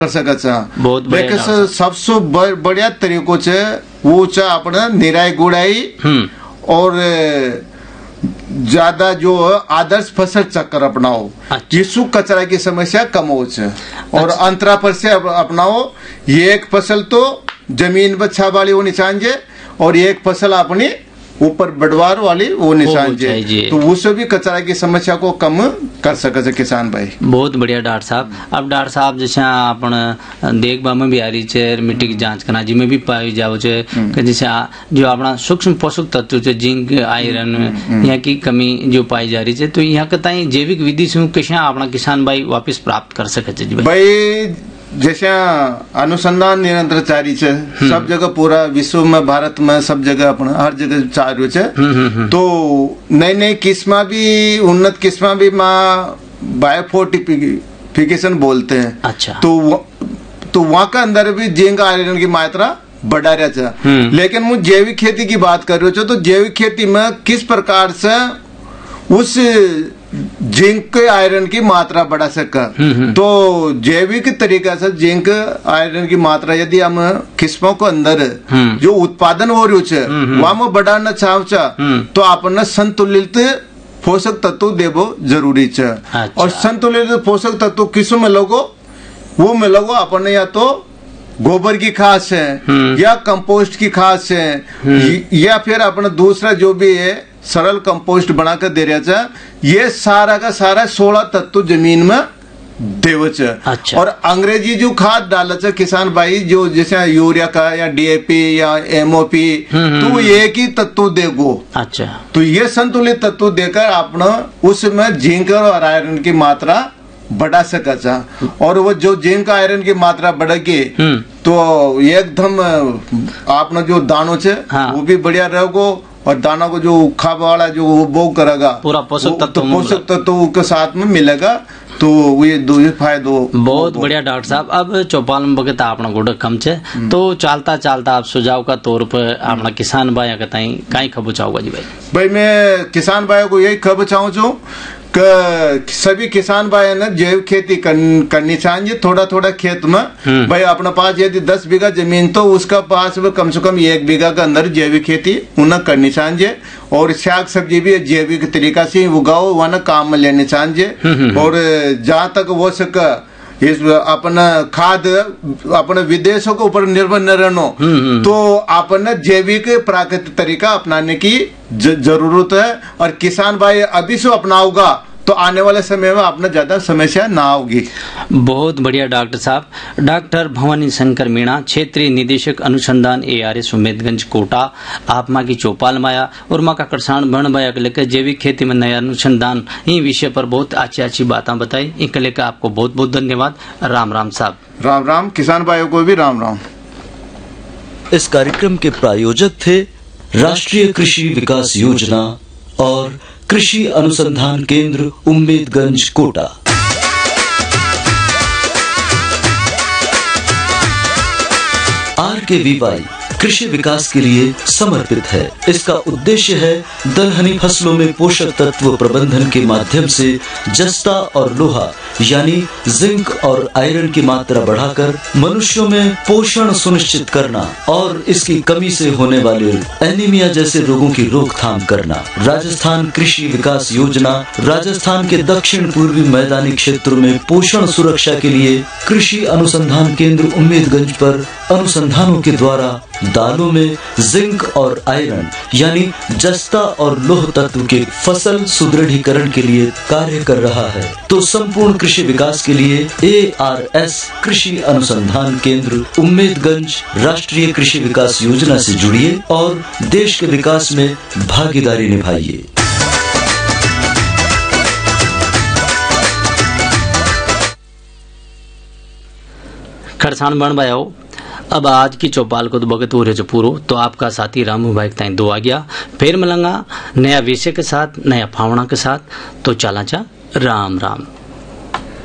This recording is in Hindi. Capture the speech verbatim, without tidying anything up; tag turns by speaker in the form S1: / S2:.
S1: कर सका।
S2: बहुत
S1: लेकिन सबसे बढ़िया तरीकों से वो चा अपना निराई गुड़ाई और ज्यादा जो आदर्श फसल चक्कर अपनाओ। अच्छा। इसु कचरा की समस्या कम हो। और अच्छा। अंतरा पर से अपनाओ। ये एक फसल तो जमीन पर छा वाली होनी चाहिए और एक फसल अपनी ऊपर बढ़वार वाली वो निशान जे, तो उससे भी कचरा की समस्या को कम कर सके किसान भाई।
S2: बहुत बढ़िया डॉक्टर साहब। अब डॉक्टर साहब जैसे अपन देखबा में भी आ रही है मिट्टी की जांच करना जिसमें भी पाई जाओ है कि जैसे जो अपना सूक्ष्म पोषक तत्व है जिंक आयरन यहाँ की कमी जो पाई जा रही है, तो यहाँ कहता जैविक विधि से कैसे अपना किसान भाई वापिस प्राप्त कर सके
S1: भाई। जैसे अनुसंधान निरंतर जारी है सब जगह, पूरा विश्व में, भारत में, सब जगह अपना हर जगह चालू है। तो नई नई किस्मा भी, उन्नत किस्मा भी माँ बायोफोर्टिफिकेशन बोलते हैं। अच्छा। तो तो वहाँ का अंदर भी जिंक आयरन की मात्रा बढ़ा रहा है। लेकिन मुझे जैविक खेती की बात कर रहे हो तो जैविक खेती में किस प्रकार से उस जिंक आयरन की मात्रा बढ़ा सका। तो जैविक तरीका से जिंक आयरन की मात्रा यदि हम किस्मों को अंदर जो उत्पादन हो रही है वहां में बढ़ाना चाहो तो आपने संतुलित पोषक तत्व देवो जरूरी है। अच्छा। और संतुलित पोषक तत्व किस में लोगो वो में लोगो अपने या तो गोबर की खाद है या कंपोस्ट की खाद है या फिर अपना दूसरा जो भी है सरल कंपोस्ट बनाकर दे रहा है। ये सारा का सारा सोलह तत्व जमीन में देवच। अच्छा। और अंग्रेजी जो खाद डाला है किसान भाई जो जैसे यूरिया का या डीएपी या एमओपी तो एक ही तत्व देगो। अच्छा। तो ये संतुलित तत्व देकर अपना उसमें जिंक और आयरन की मात्रा बढ़ा सका। और वो जो जिंक आयरन की मात्रा बढ़ेगी तो एकदम आपने जो दानों से हाँ। वो भी बढ़िया रहेगो और दाना को जो खाब वाला जो वो करेगा
S2: पूरा पोषक तत्व
S1: पोषक तत्व के साथ में मिलेगा। तो ये दो फायदो
S2: बहुत बढ़िया डॉक्टर साहब। अब चौपाल में बगत अपना गोडक कम छे तो चालता चालता आप सुझाव का तौर पर अपना किसान भाई कहीं कहीं खबो चाहूंगा जी भाई।
S1: भाई मैं किसान भाई को यही खबर चाहूँ छू कि सभी किसान भाई ने जैविक खेती करनी चाहिए। थोड़ा थोड़ा खेत में भाई अपना पास यदि दस बीघा जमीन तो उसका पास में कम से कम एक बीघा के अंदर जैविक खेती उन्हें करनी चाहिए। और साग सब्जी भी जैविक तरीका से उगाओ वह काम में लेनी चाहिए। और जहाँ तक वो सके इस अपना खाद अपने विदेशों के ऊपर निर्भर न रहना तो अपने जैविक प्राकृतिक तरीका अपनाने की जरूरत है। और किसान भाई अभी से अपनाओगा तो आने वाले समय में आपने ज्यादा समस्या ना होगी।
S2: बहुत बढ़िया डॉक्टर साहब। डॉक्टर भवानी शंकर मीणा, क्षेत्रीय निदेशक अनुसंधान A R S Ummedganj Kota, आप माँ की चौपाल माया और माँ का किसान बन बाया लेकर जैविक खेती में नया अनुसंधान इन विषय पर बहुत अच्छी अच्छी बातें बताई। इनके लेकर आपको बहुत बहुत धन्यवाद। राम राम साहब।
S1: राम राम। किसान भाइयों को भी राम राम।
S3: इस कार्यक्रम के प्रायोजक थे राष्ट्रीय कृषि विकास योजना और कृषि अनुसंधान केंद्र उम्मेदगंज कोटा। आर के वी वाई कृषि विकास के लिए समर्पित है। इसका उद्देश्य है दलहनी फसलों में पोषक तत्व प्रबंधन के माध्यम से जस्ता और लोहा यानी जिंक और आयरन की मात्रा बढ़ाकर मनुष्यों में पोषण सुनिश्चित करना और इसकी कमी से होने वाले एनीमिया जैसे रोगों की रोकथाम करना। राजस्थान कृषि विकास योजना राजस्थान के दक्षिण पूर्वी मैदानी क्षेत्रों में पोषण सुरक्षा के लिए कृषि अनुसंधान केंद्र उम्मेदगंज पर अनुसंधानों के द्वारा दालों में जिंक और आयरन यानी जस्ता और लोह तत्व के फसल सुदृढ़ीकरण के लिए कार्य कर रहा है। तो संपूर्ण कृषि विकास के लिए ए आर एस कृषि अनुसंधान केंद्र उम्मेदगंज राष्ट्रीय कृषि विकास योजना से जुड़िए और देश के विकास में भागीदारी निभाइए।
S2: खरसान बन बायो। अब आज की चौपाल को तो भगत हो रहे पूरो तो आपका साथी रामू भाई ताई दो आ गया। फिर मिलेंगा नया विषय के साथ, नया फावड़ा के साथ। तो चला चा राम राम।